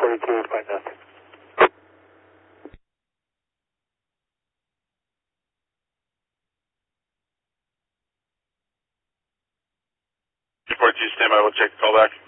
42, find nothing. Report 2, stand by, we'll check the callback.